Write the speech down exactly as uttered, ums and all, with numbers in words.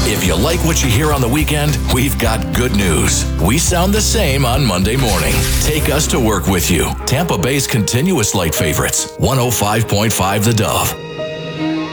If you like what you hear on the weekend, we've got good news. We sound the same on Monday morning. Take us to work with you. Tampa Bay's continuous light favorites, one oh five point five The Dove.